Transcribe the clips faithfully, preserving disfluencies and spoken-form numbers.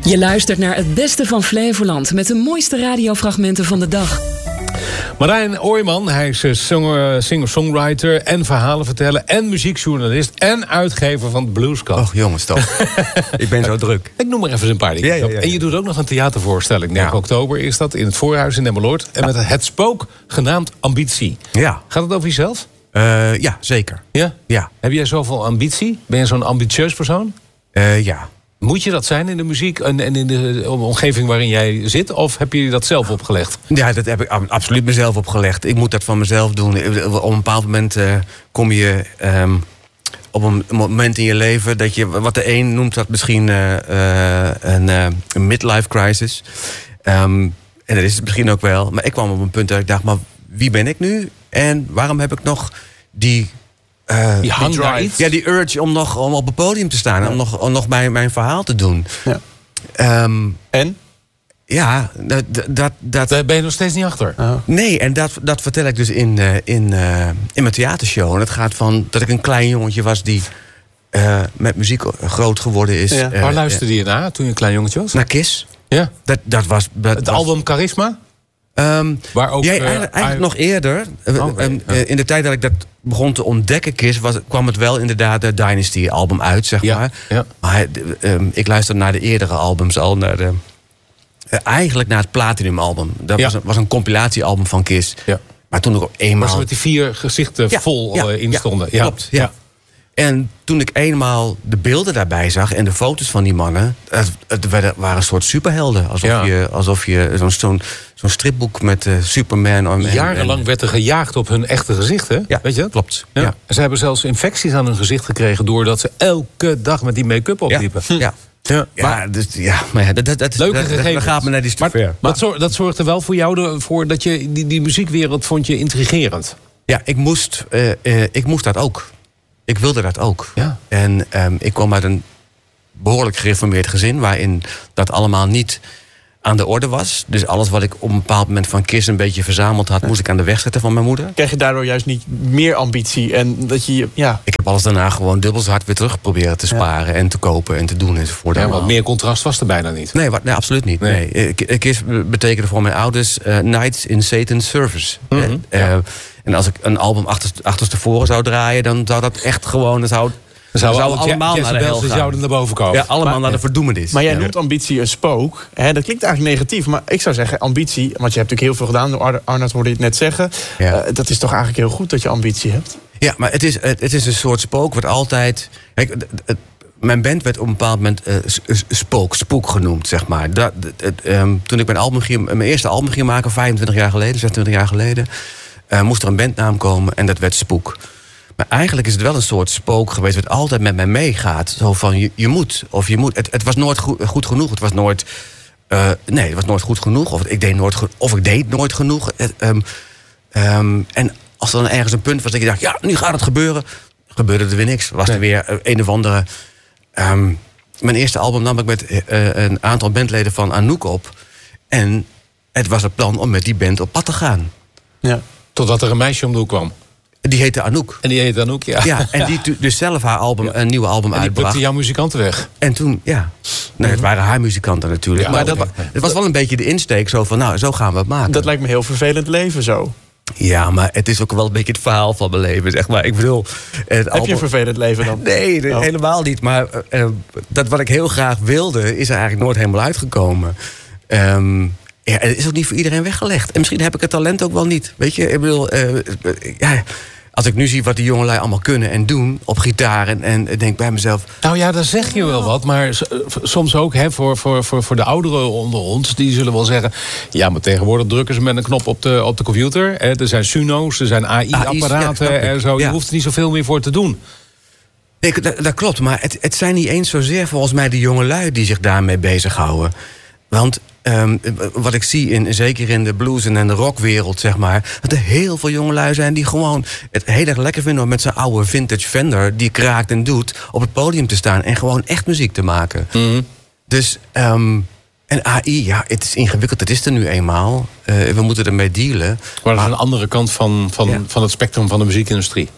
Je luistert naar het beste van Flevoland met de mooiste radiofragmenten van de dag. Marijn Ooijman, hij is singer, singer-songwriter en verhalenverteller en muziekjournalist en uitgever van Bluescat. Och jongens toch. Ik ben zo druk. Ik noem maar even een paar dingen. Ja, ja, ja, ja. En je doet ook nog een theatervoorstelling. negen Ja. oktober is dat in het Voorhuis in Emmeloord. En met het spook genaamd Ambitie. Ja. Gaat het over jezelf? Uh, ja, zeker. Ja? Ja. Heb jij zoveel ambitie? Ben je zo'n ambitieus persoon? Uh, ja. Moet je dat zijn in de muziek en in de omgeving waarin jij zit? Of heb je dat zelf opgelegd? Ja, dat heb ik absoluut mezelf opgelegd. Ik moet dat van mezelf doen. Op een bepaald moment uh, kom je um, op een moment in je leven dat je, wat de een noemt dat misschien uh, uh, een, uh, een midlife crisis. Um, en dat is het misschien ook wel. Maar ik kwam op een punt dat ik dacht, maar wie ben ik nu? En waarom heb ik nog die... Uh, die hang naar iets? Ja, die urge om nog om op het podium te staan. Ja. Om nog, om nog mijn, mijn verhaal te doen. Ja. Um, en? Ja, dat... dat, dat Daar ben je nog steeds niet achter? Oh. Nee, en dat, dat vertel ik dus in, uh, in, uh, in mijn theatershow. En het gaat van dat ik een klein jongetje was die uh, met muziek groot geworden is. Ja. Uh, Waar luisterde je naar toen je een klein jongetje was? Naar Kiss. Ja. Dat, dat was... Dat het was, album Charisma? Um, Waar ook, ja, uh, eigenlijk, eigenlijk I... nog eerder. Uh, oh, nee, um, ja. uh, in de tijd dat ik dat begon te ontdekken, Kiss, was, kwam het wel inderdaad de Dynasty-album uit, zeg ja, maar. Ja. Maar um, ik luisterde naar de eerdere albums al. Naar de, uh, eigenlijk naar het Platinum-album. Dat ja. was, een, was een compilatiealbum van Kiss. Ja. Maar toen ik op eenmaal... Was met die vier gezichten ja, vol ja, uh, in ja, stonden. Ja, klopt. Ja. Ja. En toen ik eenmaal de beelden daarbij zag en de foto's van die mannen, het, het werden, waren een soort superhelden. Alsof ja. je, alsof je zo'n, zo'n, zo'n stripboek met uh, Superman... En, jarenlang en, werd er gejaagd op hun echte gezichten. Ja, weet je dat? Klopt. Ja. Ja. En ze hebben zelfs infecties aan hun gezicht gekregen doordat ze elke dag met die make-up opliepen. Ja. Ja. Ja, Ja, maar, dus, ja, maar ja, dat, dat, dat, leuke dat, gegevens. dat gaat me naar die maar, ver. dat, zorg, dat zorgde wel voor jou voor dat je die, die muziekwereld vond je intrigerend. Ja, ik moest, uh, uh, ik moest dat ook. Ik wilde dat ook. Ja. En um, ik kwam uit een behoorlijk gereformeerd gezin, waarin dat allemaal niet aan de orde was. Dus alles wat ik op een bepaald moment van Kiss een beetje verzameld had, moest ik aan de weg zetten van mijn moeder. Krijg je daardoor juist niet meer ambitie? En dat je, ja. Ik heb alles daarna gewoon dubbel zo hard weer terug proberen te sparen, ja, en te kopen en te doen enzovoort. Ja, want meer contrast was er bijna niet. Nee, wat, nee absoluut niet. Nee. Nee. Kiss betekende voor mijn ouders uh, Nights in Satan's Service. Mm-hmm. Uh, ja. En als ik een album achter, achterstevoren zou draaien, dan zou dat echt gewoon... Dan zou, dan zouden zou allemaal naar de hel gaan. zouden naar boven komen. Ja, allemaal maar, naar de verdoemenis. Maar jij ja. noemt ambitie een spook. Hè, dat klinkt eigenlijk negatief. Maar ik zou zeggen, ambitie... Want je hebt natuurlijk heel veel gedaan. Door Arnoud hoorde je het net zeggen. Ja. Uh, dat is toch eigenlijk heel goed dat je ambitie hebt? Ja, maar het is, het is een soort spook wat altijd... Kijk, het, het, mijn band werd op een bepaald moment uh, spook, spook genoemd, zeg maar. Dat, het, um, toen ik mijn, album ging, mijn eerste album ging maken, vijfentwintig jaar geleden, zesentwintig jaar geleden... Uh, moest er een bandnaam komen en dat werd Spook. Maar eigenlijk is het wel een soort spook geweest wat altijd met mij meegaat. Zo van, je, je moet, of je moet. Het, het was nooit goed, goed genoeg. Het was nooit... Uh, nee, het was nooit goed genoeg. Of ik deed nooit, of ik deed nooit genoeg. Het, um, um, en als er dan ergens een punt was dat ik dacht, ja, nu gaat het gebeuren. Gebeurde er weer niks. Was nee. er weer uh, een of andere... Um, mijn eerste album nam ik met uh, een aantal bandleden van Anouk op. En het was het plan om met die band op pad te gaan. Ja. Totdat er een meisje om de hoek kwam. Die heette Anouk. En die heette Anouk, ja. Ja, en die dus zelf haar album, ja. een nieuwe album en die uitbracht. plukte jouw muzikanten weg. En toen, ja. Nee, het waren haar muzikanten natuurlijk. Ja, maar okay. dat, het was wel een beetje de insteek zo van, nou, zo gaan we het maken. Dat lijkt me heel vervelend leven zo. Ja, maar het is ook wel een beetje het verhaal van mijn leven, zeg maar. Ik bedoel... Het Heb album... je een vervelend leven dan? Nee, oh. helemaal niet. Maar uh, dat wat ik heel graag wilde, is er eigenlijk nooit helemaal uitgekomen. Um, Ja, het is ook niet voor iedereen weggelegd. En misschien heb ik het talent ook wel niet. Weet je, ik bedoel, uh, ja, als ik nu zie wat die jongelui allemaal kunnen en doen op gitaar en, en denk bij mezelf... Nou ja, daar zeg je wel wat, maar soms ook hè, voor, voor, voor, voor de ouderen onder ons, die zullen wel zeggen, ja, maar tegenwoordig drukken ze met een knop op de, op de computer. Hè, er zijn Suno's, er zijn A I-apparaten ja, en zo. Je ja. hoeft er niet zoveel meer voor te doen. Nee, dat, dat klopt, maar het, het zijn niet eens zozeer volgens mij de jongelui die zich daarmee bezighouden. Want um, wat ik zie, in, zeker in de blues- en de rockwereld, zeg maar, dat er heel veel jongelui zijn die gewoon het heel erg lekker vinden om met zijn oude vintage Fender, die kraakt en doet, op het podium te staan en gewoon echt muziek te maken. Mm-hmm. Dus, um, en A I, ja, het is ingewikkeld, het is er nu eenmaal. Uh, we moeten ermee dealen. Maar dat is een andere kant van, van, ja. van het spectrum van de muziekindustrie.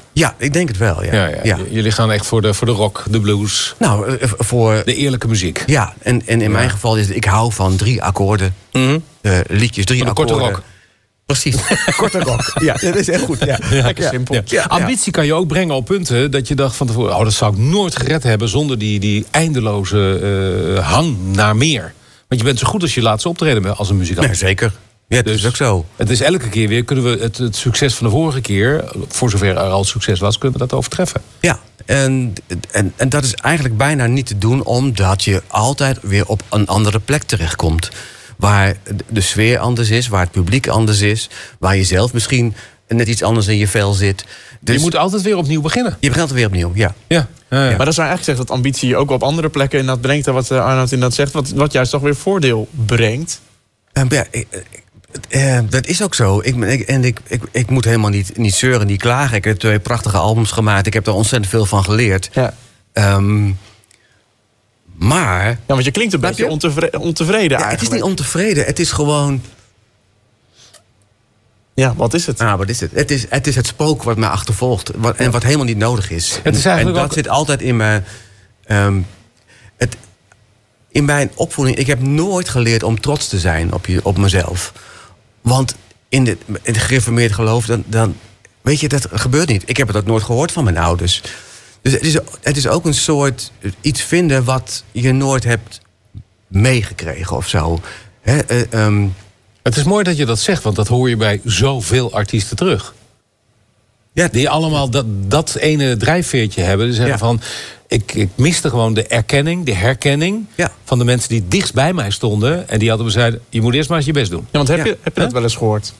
Ja, ik denk het wel, ja. Ja, ja. ja. J- Jullie gaan echt voor de, voor de rock, de blues, Nou, uh, voor... de eerlijke muziek. Ja, en, en in Ja. mijn geval is het... Ik hou van drie akkoorden. Mhm. Uh, liedjes, drie Voor de akkoorden. korte rock. Precies, korte rock. Ja, dat is echt goed. Ja. Lekker Ja. simpel. Ja. Ja, Ambitie kan je ook brengen op punten dat je dacht van tevoren... oh, dat zou ik nooit gered hebben zonder die, die eindeloze uh, hang naar meer. Want je bent zo goed als je laatste optreden bent als een muzikant. Ja, zeker. Ja, dat Dus is ook zo. Het is elke keer weer, kunnen we het, het succes van de vorige keer... voor zover er al succes was, kunnen we dat overtreffen. Ja, en, en, en dat is eigenlijk bijna niet te doen... omdat je altijd weer op een andere plek terechtkomt. Waar de sfeer anders is, waar het publiek anders is... waar je zelf misschien net iets anders in je vel zit. Dus Je moet altijd weer opnieuw beginnen. je begint er weer opnieuw, ja. Ja. Ja, ja. Maar dat zou eigenlijk zeggen dat ambitie je ook op andere plekken inderdaad brengt... en wat uh, Arnoud inderdaad zegt, wat, wat juist toch weer voordeel brengt. Um, ja, ik, uh, dat is ook zo. Ik, ik, en ik, ik, ik moet helemaal niet, niet zeuren, niet klagen. Ik heb twee prachtige albums gemaakt. Ik heb er ontzettend veel van geleerd. Ja. Um, maar... Ja, want je klinkt een Snap beetje je? ontevreden, ontevreden Ja, het eigenlijk. is niet ontevreden. Het is gewoon... Ja, wat is het? Ah, wat is het? Het is het, is het spook wat mij achtervolgt. Wat, en wat helemaal niet nodig is. Het is eigenlijk en dat ook- zit altijd in mijn... Um, het, in mijn opvoeding... Ik heb nooit geleerd om trots te zijn op, je, op mezelf. Want in, de, in het gereformeerd geloof... Dan, dan, weet je, dat gebeurt niet. Ik heb het ook nooit gehoord van mijn ouders. Dus het is, het is ook een soort iets vinden... wat je nooit hebt meegekregen of zo. Hè, uh, um, Het is mooi dat je dat zegt, want dat hoor je bij zoveel artiesten terug. ja, Die allemaal dat, dat ene drijfveertje hebben. Die zeggen Ja. van, ik, ik miste gewoon de erkenning, de herkenning... Ja. van de mensen die dichtst bij mij stonden. En die hadden zeiden, je moet eerst maar eens je best doen. Ja, want heb Ja. je, heb je dat wel eens gehoord?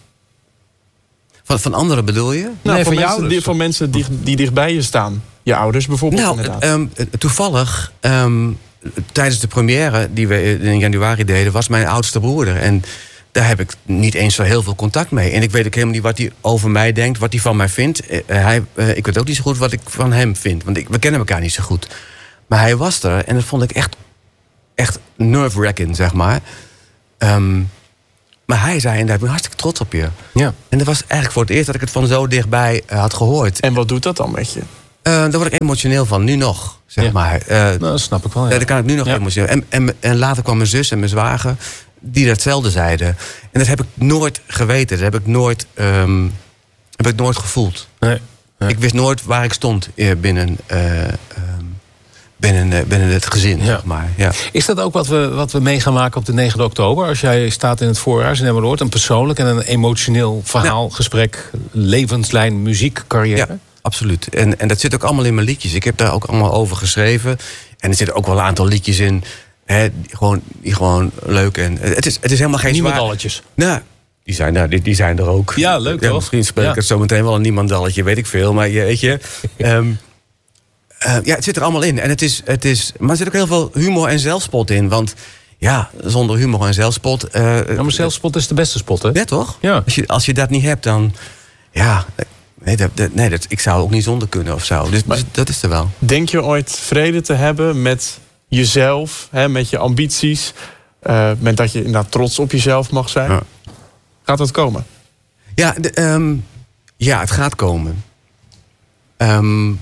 van, van anderen bedoel je? Nou, Nee, van, van je mensen, ouders. die, van mensen die, die dichtbij je staan. Je ouders bijvoorbeeld, Nou, inderdaad. eh, um, toevallig, um, tijdens de première die we in januari deden... was mijn oudste broer er. En daar heb ik niet eens zo heel veel contact mee. En ik weet ook helemaal niet wat hij over mij denkt, wat hij van mij vindt. Uh, hij, uh, ik weet ook niet zo goed wat ik van hem vind. Want ik, we kennen elkaar niet zo goed. Maar hij was er en dat vond ik echt, echt nerve-wracking, zeg maar. Um, maar hij zei inderdaad, ik ben hartstikke trots op je. Ja. En dat was eigenlijk voor het eerst dat ik het van zo dichtbij uh, had gehoord. En wat doet dat dan met je? Uh, daar word ik emotioneel van, nu nog, zeg Ja. maar. Uh, Nou, dat snap ik wel. Ja. ja. Daar kan ik nu nog Ja. emotioneel. En, en, en later kwam mijn zus en mijn zwager, die datzelfde zeiden. En dat heb ik nooit geweten, dat heb ik nooit, um, heb ik nooit gevoeld. Nee. Nee. Ik wist nooit waar ik stond uh, binnen, uh, um, binnen, uh, binnen het gezin, Ja. zeg maar. Ja. Is dat ook wat we, wat we mee gaan maken op de negende oktober? Als jij staat in het voorhuis in Emmeloord, een persoonlijk en een emotioneel verhaal, Ja. gesprek, levenslijn, muziek, carrière? Ja, absoluut. En, en dat zit ook allemaal in mijn liedjes. Ik heb daar ook allemaal over geschreven. En er zitten ook wel een aantal liedjes in, hè, die, gewoon, die gewoon leuk en het is, het is helemaal geen zwaar... Niemandalletjes. Nou, die zijn, er, die, die zijn er ook. Ja, leuk toch? Misschien speel ik Ja. het zo meteen wel een niemandalletje, weet ik veel. Maar je, weet je... um, uh, ja, het zit er allemaal in. En het is, het is, maar er zit ook heel veel humor en zelfspot in. Want ja, zonder humor en zelfspot... Uh, Ja, maar zelfspot is de beste spot, hè? ja, toch? Ja. Als je, als je dat niet hebt, dan... Ja, nee, dat, dat, nee dat, ik zou ook niet zonder kunnen of zo. Dus, Maar- dus dat is er wel. Denk je ooit vrede te hebben met jezelf, hè, met je ambities? Uh, met dat je inderdaad trots op jezelf mag zijn? Ja. Gaat dat komen? Ja, de, um, ja het gaat komen. Um,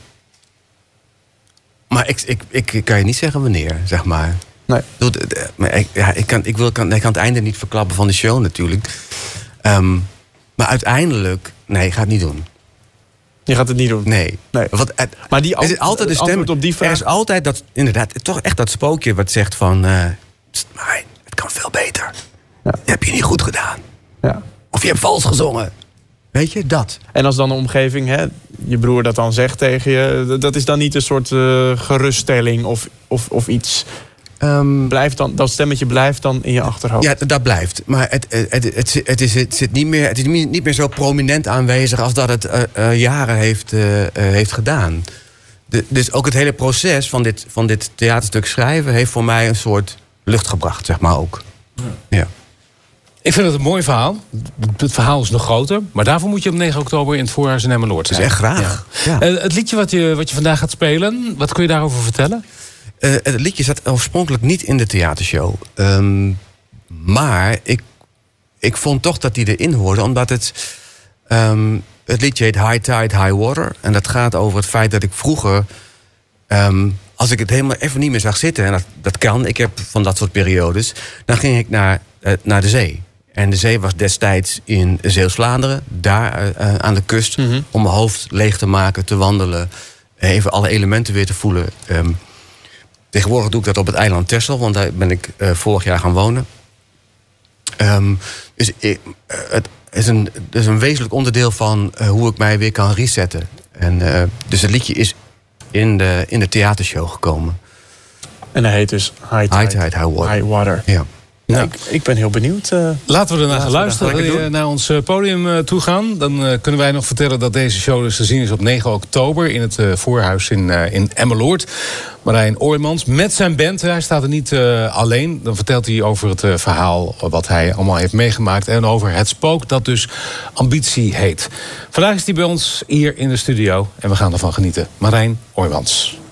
maar ik, ik, ik, ik kan je niet zeggen wanneer, zeg maar. Nee. Ik, bedoel, de- de- maar ik, ja, ik, kan, ik, wil, kan, ik kan het einde niet verklappen van de show natuurlijk. Um, maar uiteindelijk, nee, ik ga het niet doen. Je gaat het niet doen. Nee. Nee. Want het, Maar die er zit altijd de het antwoord stem op die vraag. Er is altijd dat, inderdaad, toch echt dat spookje wat zegt van... Uh, Marijn, het kan veel beter. Ja. Dat heb je niet goed gedaan. Ja. Of je hebt vals gezongen. Weet je, dat. En als dan de omgeving, hè, je broer dat dan zegt tegen je, dat is dan niet een soort uh, geruststelling of, of, of iets. Um, Blijft dan, dat stemmetje blijft dan in je achterhoofd. Ja, dat blijft. Maar het, het, het, het, het, is, het, zit niet meer, het is niet meer zo prominent aanwezig als dat het uh, uh, jaren heeft, uh, uh, heeft gedaan. De, dus ook het hele proces van dit, van dit theaterstuk schrijven heeft voor mij een soort lucht gebracht, zeg maar ook. Ja. Ja. Ik vind het een mooi verhaal. Het verhaal is nog groter. Maar daarvoor moet je op negen oktober in het voorhuis in Emmeloord zijn. Dus echt graag. Ja. Ja. Uh, het liedje wat je, wat je vandaag gaat spelen, wat kun je daarover vertellen? Uh, het liedje zat oorspronkelijk niet in de theatershow. Um, maar ik, ik vond toch dat die erin hoorde, omdat het... Um, Het liedje heet High Tide, High Water. En dat gaat over het feit dat ik vroeger... Um, als ik het helemaal even niet meer zag zitten... en dat, dat kan, ik heb van dat soort periodes... dan ging ik naar, uh, naar de zee. En de zee was destijds in Zeeuws-Vlaanderen... daar uh, aan de kust, mm-hmm. om mijn hoofd leeg te maken, te wandelen... even alle elementen weer te voelen. Um, tegenwoordig doe ik dat op het eiland Texel... want daar ben ik uh, vorig jaar gaan wonen. Um, dus ik, uh, het is een, het is een wezenlijk onderdeel van uh, hoe ik mij weer kan resetten. En, uh, dus het liedje is in de, in de theatershow gekomen. En hij heet dus High Tide, High, tide, high Water. High water. Ja. Nou, ik, ik ben heel benieuwd. Uh, Laten we ernaar gaan luisteren. Wil je doen? naar ons podium uh, toe gaan? Dan uh, kunnen wij nog vertellen dat deze show dus te zien is op negen oktober... in het uh, Voorhuis in, uh, in Emmeloord. Marijn Ooijmans met zijn band. Hij staat er niet uh, alleen. Dan vertelt hij over het uh, verhaal wat hij allemaal heeft meegemaakt... en over het spook dat dus Ambitie heet. Vandaag is hij bij ons hier in de studio en we gaan ervan genieten. Marijn Ooijmans.